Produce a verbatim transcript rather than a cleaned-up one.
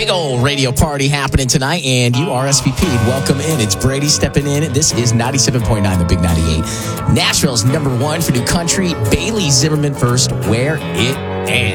big old radio party happening tonight, and you R S V P'd. Welcome in. It's Brady stepping in. This is ninety-seven point nine, the Big ninety-eight. Nashville's number one for new country. Bailey Zimmerman first, Where It Ends.